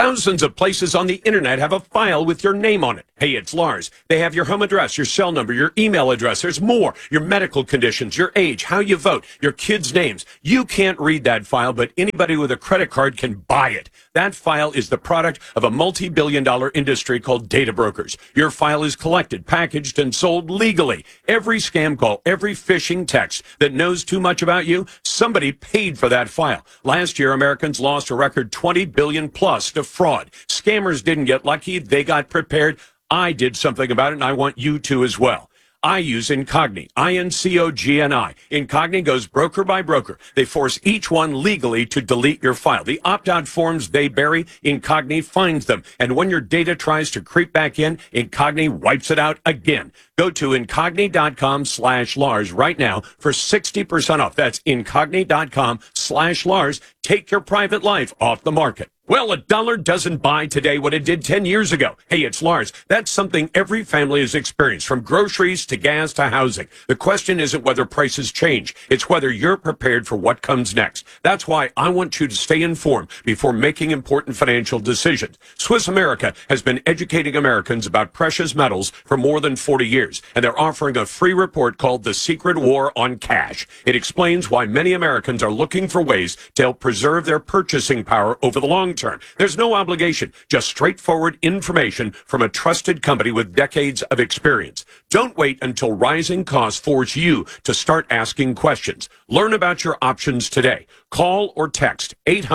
Thousands of places on the internet have a file with your name on it. Hey, it's Lars. They have your home address, your cell number, your email address. There's more. Your medical conditions, your age, how you vote, your kids' names. You can't read that file, but anybody with a credit card can buy it. That file is the product of a multi-billion-dollar industry called data brokers. Your file is collected, packaged, and sold legally. Every scam call, every phishing text that knows too much about you, somebody paid for that file. Last year, Americans lost a record $20 billion plus to fraud. Scammers didn't get lucky. They got prepared. I did something about it, and I want you to as well. I use Incogni, I-N-C-O-G-N-I. Incogni goes broker by broker. They force each one legally to delete your file. The opt-out forms they bury, Incogni finds them. And when your data tries to creep back in, Incogni wipes it out again. Go to Incogni.com/Lars right now for 60% off. That's Incogni.com/Lars. Take your private life off the market. Well, a dollar doesn't buy today what it did 10 years ago. Hey, it's Lars. That's something every family has experienced, from groceries to gas to housing. The question isn't whether prices change. It's whether you're prepared for what comes next. That's why I want you to stay informed before making important financial decisions. Swiss America has been educating Americans about precious metals for more than 40 years, and they're offering a free report called The Secret War on Cash. It explains why many Americans are looking for ways to help preserve their purchasing power over the long term. There's no obligation, just straightforward information from a trusted company with decades of experience. Don't wait until rising costs force you to start asking questions. Learn about your options today. Call or text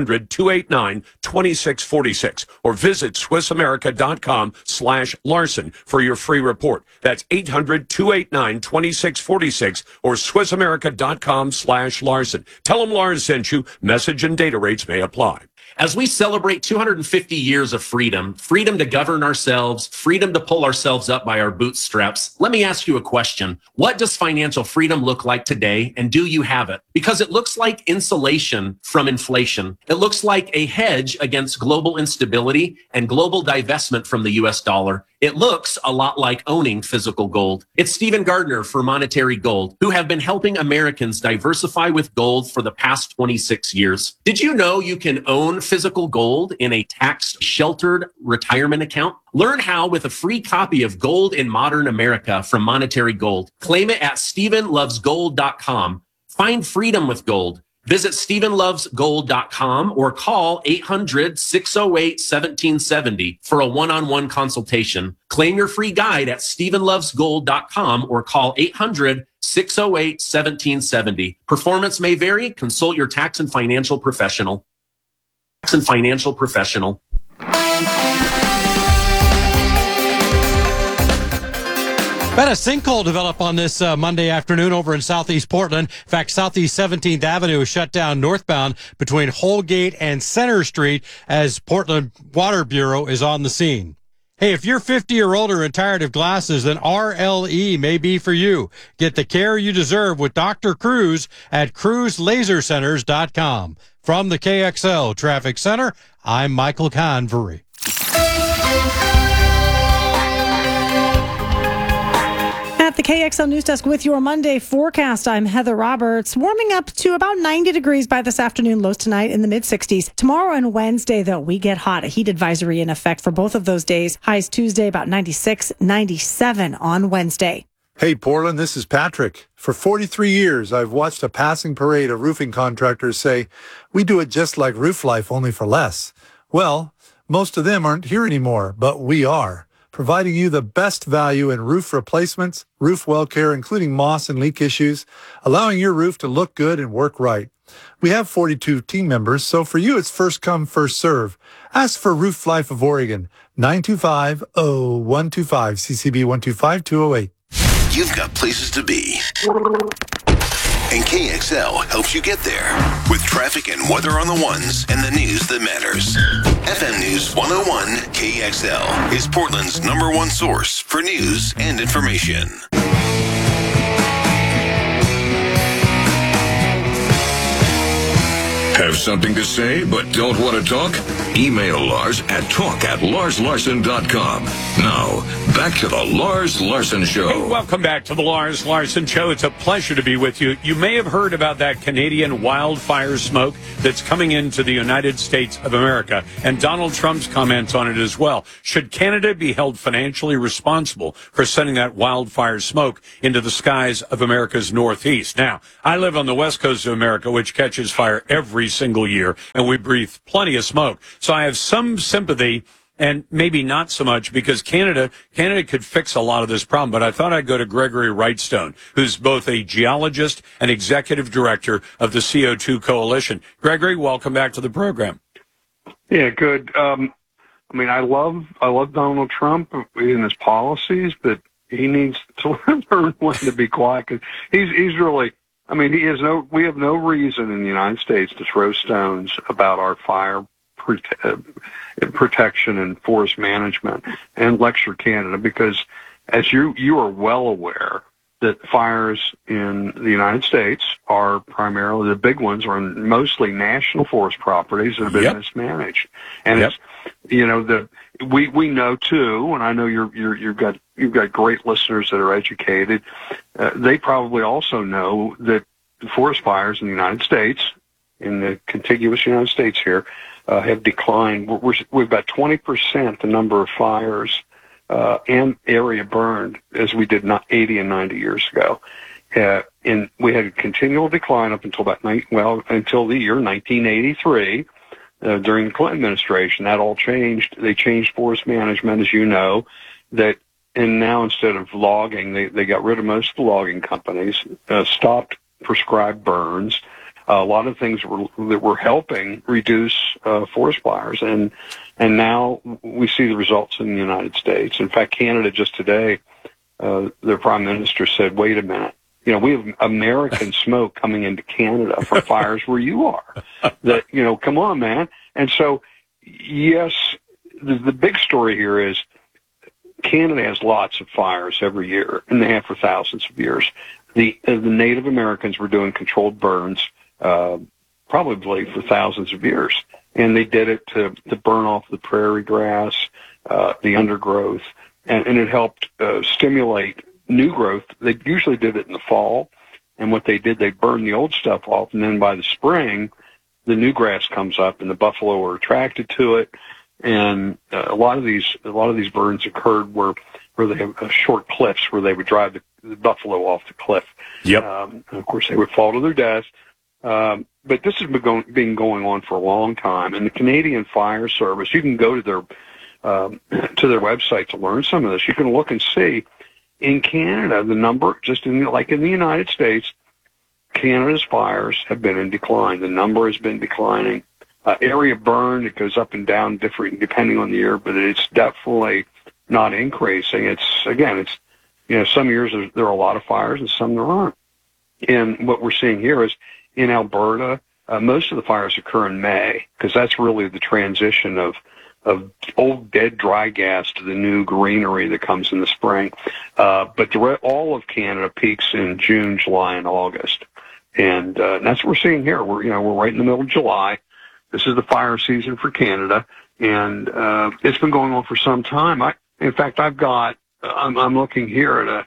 800-289-2646 or visit SwissAmerica.com/Larson for your free report. That's 800-289-2646 or SwissAmerica.com/Larson. Tell them Lars sent you. Message and data rates may apply. As we celebrate 250 years of freedom, freedom to govern ourselves, freedom to pull ourselves up by our bootstraps, let me ask you a question. What does financial freedom look like today, and do you have it? Because it looks like insulation from inflation. It looks like a hedge against global instability and global divestment from the US dollar. It looks a lot like owning physical gold. It's Stephen Gardner for Monetary Gold, who have been helping Americans diversify with gold for the past 26 years. Did you know you can own physical gold in a tax-sheltered retirement account? Learn how with a free copy of Gold in Modern America from Monetary Gold. Claim it at StephenLovesGold.com. Find freedom with gold. Visit StephenLovesGold.com or call 800-608-1770 for a one-on-one consultation. Claim your free guide at StephenLovesGold.com or call 800-608-1770. Performance may vary. Consult your tax and financial professional. Had a sinkhole develop on this Monday afternoon over in southeast Portland. In fact, Southeast 17th Avenue is shut down northbound between Holgate and Center Street as Portland Water Bureau is on the scene. Hey, if you're 50 or older and tired of glasses, then RLE may be for you. Get the care you deserve with Dr. Cruz at CruzLaserCenters.com. From the KXL Traffic Center, I'm Michael Convery. At the KXL News Desk with your Monday forecast, I'm Heather Roberts. Warming up to about 90 degrees by this afternoon, lows tonight in the mid-60s. Tomorrow and Wednesday, though, we get hot. A heat advisory in effect for both of those days. Highs Tuesday about 96, 97 on Wednesday. Hey, Portland, this is Patrick. For 43 years, I've watched a passing parade of roofing contractors say, we do it just like Roof Life, only for less. Well, most of them aren't here anymore, but we are, providing you the best value in roof replacements, roof well care, including moss and leak issues, allowing your roof to look good and work right. We have 42 team members, so for you, it's first come, first serve. Ask for Roof Life of Oregon, 925-0125, CCB 125208. You've got places to be, and KXL helps you get there with traffic and weather on the ones and the news that matters. FM News 101 KXL is Portland's #1 source for news and information. Have something to say but don't want to talk? Email Lars at talk@larslarson.com. Now, back to the Lars Larson Show. Hey, welcome back to the Lars Larson Show. It's a pleasure to be with you. You may have heard about that Canadian wildfire smoke that's coming into the United States of America, and Donald Trump's comments on it as well. Should Canada be held financially responsible for sending that wildfire smoke into the skies of America's Northeast? Now, I live on the west coast of America, which catches fire every single year, and we breathe plenty of smoke. So I have some sympathy, and maybe not so much, because Canada could fix a lot of this problem. But I thought I'd go to Gregory Wrightstone, who's both a geologist and executive director of the CO2 Coalition. Gregory, welcome back to the program. Yeah, good. I mean, I love Donald Trump in his policies, but he needs to learn when to be quiet. 'Cause he's really, I mean, we have no reason in the United States to throw stones about our fire protection and forest management and lecture Canada, because as you are well aware that fires in the United States are primarily, the big ones are mostly national forest properties that have been mismanaged. And it's, you know, we know too, and I know you've got great listeners that are educated. They probably also know that the forest fires in the United States, in the contiguous United States here, have declined. We're about 20% the number of fires and area burned as we did 80 and 90 years ago. And we had a continual decline up until until the year 1983 during the Clinton administration. That all changed. They changed forest management, as you know, and now instead of logging, they got rid of most of the logging companies, stopped prescribed burns. A lot of things that were helping reduce forest fires, and now we see the results in the United States. In fact, Canada just today, their prime minister said, "Wait a minute, you know, we have American smoke coming into Canada from fires where you are. That, you know, come on, man." And so, yes, the big story here is Canada has lots of fires every year, and they have for thousands of years. The Native Americans were doing controlled burns. Probably for thousands of years. And they did it to burn off the prairie grass, the undergrowth, and it helped stimulate new growth. They usually did it in the fall, and what they did, they burned the old stuff off, and then by the spring, the new grass comes up, and the buffalo are attracted to it. And a lot of these burns occurred where they have short cliffs where they would drive the buffalo off the cliff. Yep. And of course, they would fall to their death. But this has been going on for a long time, and the Canadian Fire Service, you can go to their website to learn some of this. You can look and see in Canada the number, just like in the United States, Canada's fires have been in decline. The number has been declining. Area burned, it goes up and down different depending on the year, but it's definitely not increasing. It's you know, some years there are a lot of fires and some there aren't. And what we're seeing here is, in Alberta, most of the fires occur in May, because that's really the transition of old dead dry gas to the new greenery that comes in the spring. But all of Canada peaks in June, July, and August, and that's what we're seeing here. We're right in the middle of July. This is the fire season for Canada, and it's been going on for some time. In fact, I'm looking here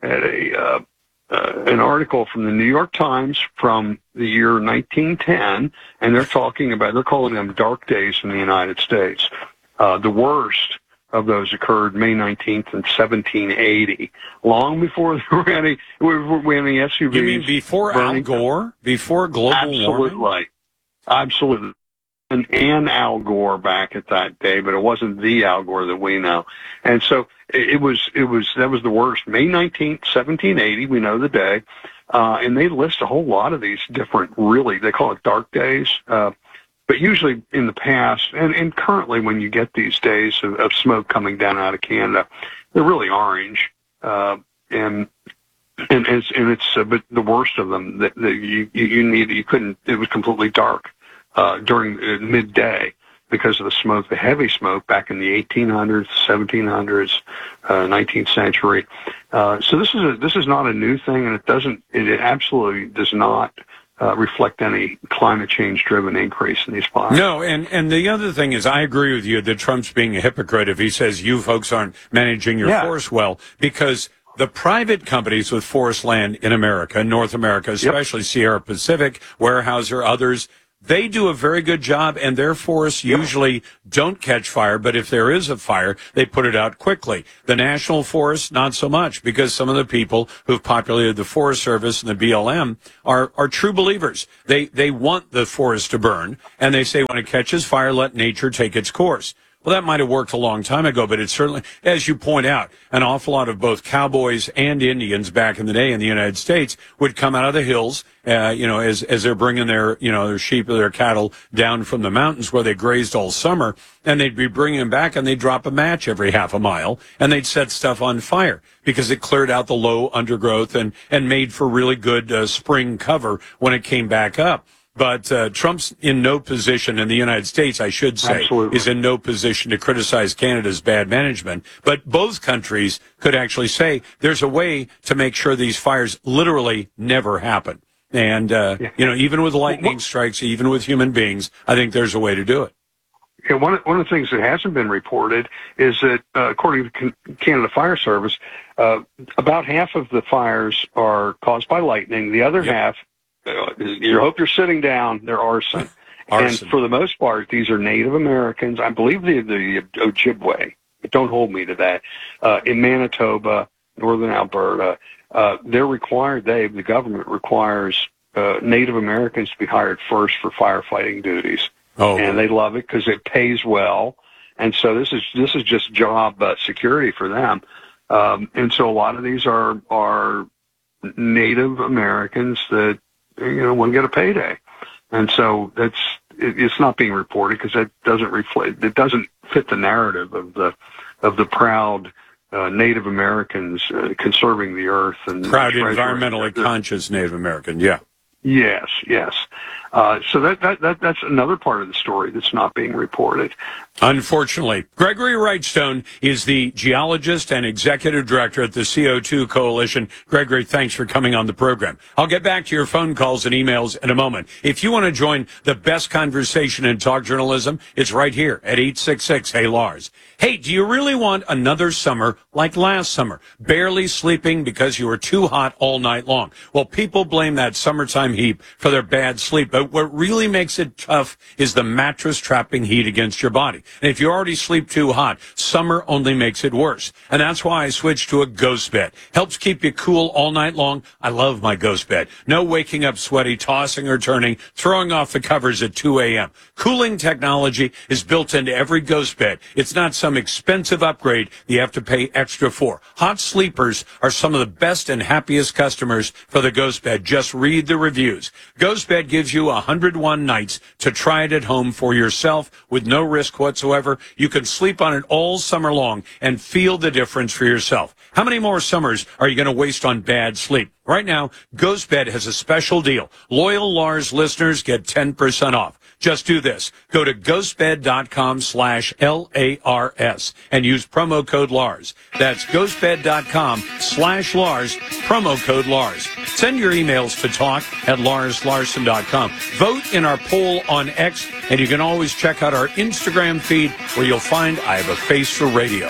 at an article from the New York Times from the year 1910, and they're calling them dark days in the United States. The worst of those occurred May 19th in 1780, long before there were any SUVs. You mean before Al Gore? Before global warming? Absolutely. And Al Gore back at that day, but it wasn't the Al Gore that we know. And so that was the worst. May 19th, 1780, we know the day. And they list a whole lot of these different, really, they call it dark days. But usually in the past, and currently when you get these days of smoke coming down out of Canada, they're really orange. And it's, but the worst of them that it was completely dark. During midday because of the smoke, the heavy smoke back in the 1800s, 1700s, 19th century. So this is not a new thing, and it absolutely does not reflect any climate change-driven increase in these fires. No, and the other thing is, I agree with you that Trump's being a hypocrite if he says you folks aren't managing your forest well, because the private companies with forest land in America, North America, especially Sierra Pacific, Weyerhaeuser, others, they do a very good job, and their forests usually don't catch fire, but if there is a fire, they put it out quickly. The national forests, not so much, because some of the people who've populated the Forest Service and the BLM are true believers. They want the forest to burn, and they say when it catches fire, let nature take its course. Well, that might have worked a long time ago, but it's certainly, as you point out, an awful lot of both cowboys and Indians back in the day in the United States would come out of the hills, as they're bringing their, their sheep or their cattle down from the mountains where they grazed all summer, and they'd be bringing them back, and they'd drop a match every half a mile, and they'd set stuff on fire because it cleared out the low undergrowth and made for really good spring cover when it came back up. But Trump's in no position, in the United States, I should say, is in no position to criticize Canada's bad management. But both countries could actually say there's a way to make sure these fires literally never happen. And, even with lightning strikes, even with human beings, I think there's a way to do it. Yeah, one of the things that hasn't been reported is that, according to Canada Fire Service, about half of the fires are caused by lightning. The other half, you hope you're sitting down, they're arson. And for the most part, these are Native Americans. I believe the Ojibwe, but don't hold me to that. In Manitoba, northern Alberta, they're required, the government requires Native Americans to be hired first for firefighting duties. And they love it because it pays well. And so this is just job security for them. And so a lot of these are Native Americans that, want to get a payday. And so it's not being reported because it doesn't fit the narrative of the proud Native Americans conserving the earth and proud environmentally conscious Native American. Yeah. Yes. So that's another part of the story that's not being reported. Unfortunately, Gregory Wrightstone is the geologist and executive director at the CO2 Coalition. Gregory, thanks for coming on the program. I'll get back to your phone calls and emails in a moment. If you want to join the best conversation in talk journalism, it's right here at 866-HEY-LARS. Hey, do you really want another summer like last summer? Barely sleeping because you were too hot all night long. Well, people blame that summertime heat for their bad sleep, but what really makes it tough is the mattress trapping heat against your body. And if you already sleep too hot, summer only makes it worse. And that's why I switched to a Ghost Bed. Helps keep you cool all night long. I love my Ghost Bed. No waking up sweaty, tossing or turning, throwing off the covers at 2 a.m. Cooling technology is built into every Ghost Bed. It's not some expensive upgrade you have to pay extra for. Hot sleepers are some of the best and happiest customers for the Ghost Bed. Just read the reviews. Ghost Bed gives you 101 nights to try it at home for yourself with no risk whatsoever. You can sleep on it all summer long and feel the difference for yourself. How many more summers are you going to waste on bad sleep? Right now, Ghost Bed has a special deal. Loyal Lars listeners get 10% off. Just do this. Go to ghostbed.com/LARS and use promo code LARS. That's ghostbed.com/LARS, promo code LARS. Send your emails to talk@LarsLarson.com. Vote in our poll on X, and you can always check out our Instagram feed where you'll find I Have a Face for Radio.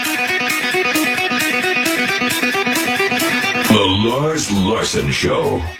The Lars Larson Show.